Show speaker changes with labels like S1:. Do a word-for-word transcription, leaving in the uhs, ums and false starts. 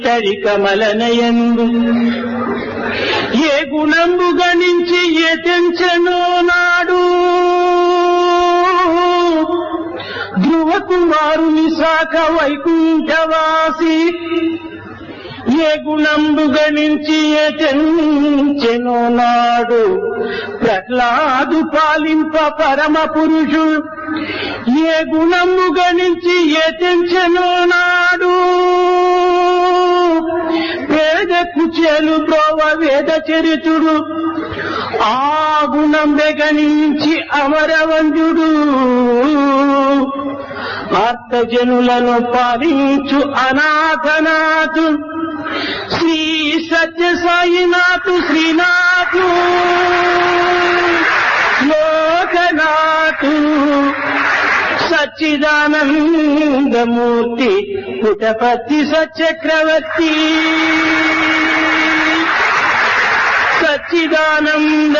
S1: కమలనయందు ఏ గుణంబు గణించి ఏ తెంచెనో నాడు ధ్రువ కుమారుని శాఖ వైకుంఠవాసి ఏ గుణంబు గణించి ఏ తెంచెనో నాడు ప్రహ్లాదు పాలింప పరమ పురుషుడు ఏ గుణము గణించి ఏ తెంచెనో నాడు వేద కుచేలు బ్రోవ వేద చరితుడు ఆ గుణం గణించి అమరవంజుడు ఆర్తజనులను పాలించు అనాథనాథు శ్రీ సత్య సాయినాథు శ్రీనాథు లోకనాథు సచ్చిదానందమూర్తి పుటపతి సచక్రవర్తి సచ్చిదానంద